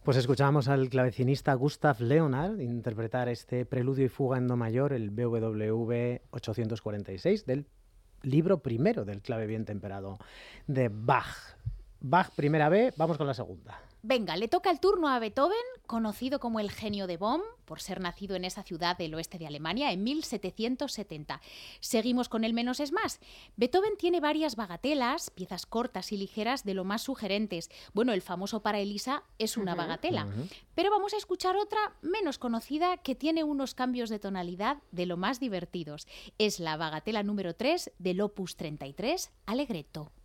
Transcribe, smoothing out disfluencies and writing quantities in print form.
Pues escuchamos al clavecinista Gustav Leonard interpretar este preludio y fuga en do mayor, el BWV 846, del libro primero del clave bien temperado de Bach. Bach, primera B, vamos con la segunda. Venga, le toca el turno a Beethoven, conocido como el genio de Bonn, por ser nacido en esa ciudad del oeste de Alemania en 1770. Seguimos con el menos es más. Beethoven tiene varias bagatelas, piezas cortas y ligeras de lo más sugerentes. Bueno, el famoso Para Elisa es una bagatela. Pero vamos a escuchar otra menos conocida que tiene unos cambios de tonalidad de lo más divertidos. Es la bagatela número 3 del Opus 33, Allegretto.